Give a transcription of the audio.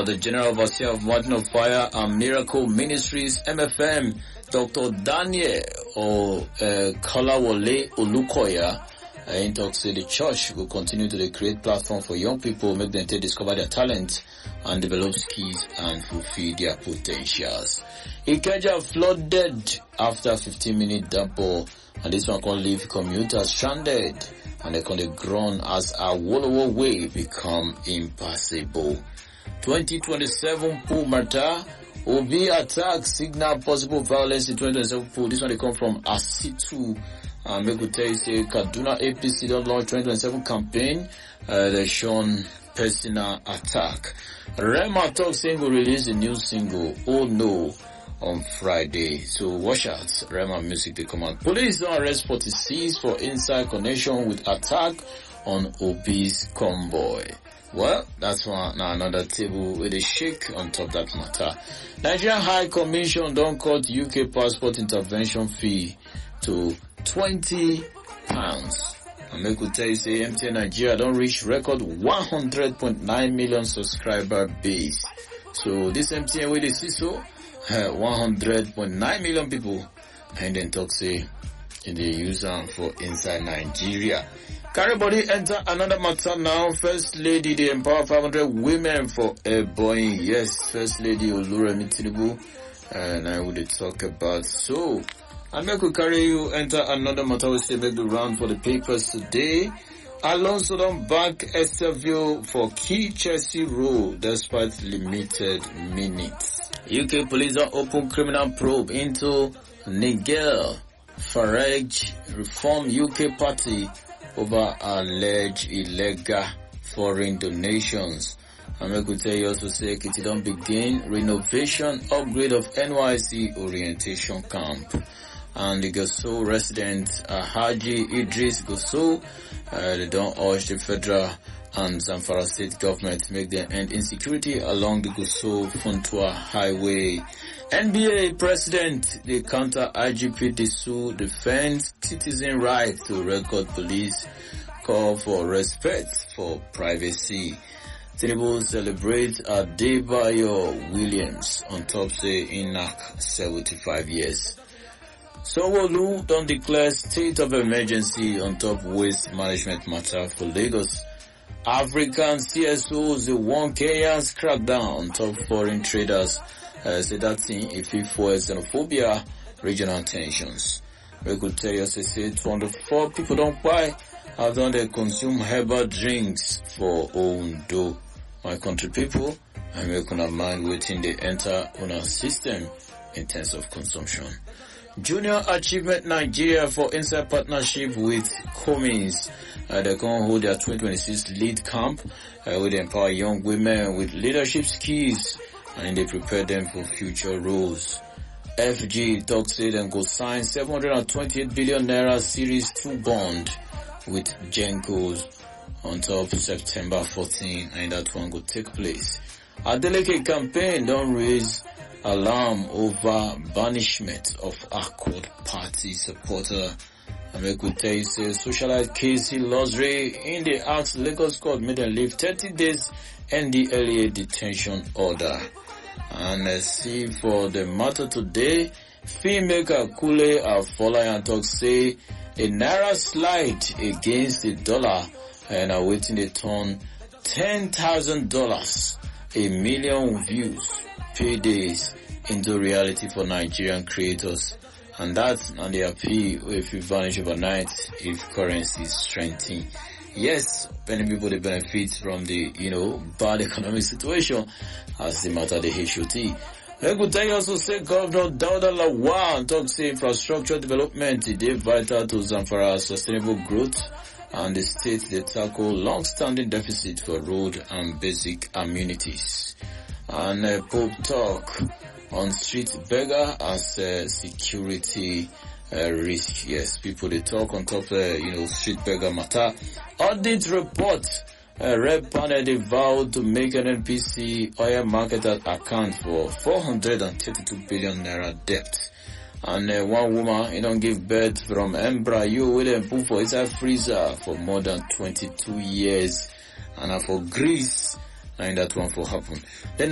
the General Overseer of Mountain of Fire and Miracle Ministries, MFM, Dr. Daniel Kolawole Olukoya, in talks the church will continue to create platform for young people, make them discover their talent and develop skills and fulfill their potentials. Ikeja flooded after 15-minute downpour, and this one can leave commuters stranded, and they can groan as a Wolowo way become impassable. 2027 pool matter, Obi attack signal possible violence in 2027 pool. This one they come from Asitu. Make we tell you say Kaduna APC don't launch 2027 campaign. They shown personal attack. Rema talk saying will release a new single, Oh No, on Friday. So watch out, Rema Music they command. Police don't arrest 46 for inside connection with attack on Obi's convoy. Well, that's one now another table with a shake on top that matter. Nigerian High Commission don't cut UK passport intervention fee to £20. And make we tell you say MTN Nigeria don't reach record 100.9 million subscriber base. So this MTN way they see so 100.9 million people and then talk say in the user for inside Nigeria. Carrybody enter another matter now. First Lady, they empower 500 women for a Boeing. Yes, First Lady Oluremi Tinubu. And I would talk about so. And make we carry you enter another matter. We say make the round for the papers today. Alonso don't back Estevio for key Chelsea role despite limited minutes. UK police don't open criminal probe into Nigel Farage Reform UK Party over alleged illegal foreign donations. And I could tell you also say it don't begin renovation upgrade of NYC orientation camp. And the Gusau resident Haji Idris Gusau, they don't urge the federal and Zamfara state government to make their end insecurity along the Gusau Funtua highway. NBA president, the counter IGP Disu defends citizen right to record police, call for respect for privacy. Tinubu celebrates Adebayo Williams on top say Inak 75 years. Sanwo-Olu don't declare state of emergency on top waste management matter for Lagos. African CSOs, the one Kenyans crackdown on top foreign traders. Say that thing if it for xenophobia, regional tensions. We could tell you, say 204 people don't buy after they consume herbal drinks for Ondo. My country people, and we can have mind waiting they enter on our system in terms of consumption. Junior Achievement Nigeria for inside partnership with Cummins. They can hold their 2026 lead camp where they empower young women with leadership skills and they prepare them for future roles. FG talk say them go sign 728 billion naira series 2 bond with Gencos on top September 14 and that one go take place. Adeleke campaign don't raise alarm over banishment of Accord Party supporter. And we could tell you say socialite Casey Losry in the ask Lagos court made them leave 30 days NDLEA detention order. And let's see for the matter today, filmmaker Kule Afolayan talk say a naira slide against the dollar and awaiting a turn $10,000, a million views, paydays into reality for Nigerian creators. And that's on the appeal if you vanish overnight if currency is strengthening. Yes, many people they benefit from the, bad economic situation as the matter the HOT. I could tell you also say Governor Dauda Lawal talk say infrastructure development is vital to Zamfara's sustainable growth and the state they tackle long-standing deficit for road and basic amenities. And Pope talk on street beggar as security risk. Yes, people they talk on top street beggar matter. Audit report. Red panel they vowed to make an NPC oil marketer account for 432 billion naira debt. And one woman, don't give birth from embryo with them put for inside freezer for more than 22 years. And for Greece, and that one for happen. Then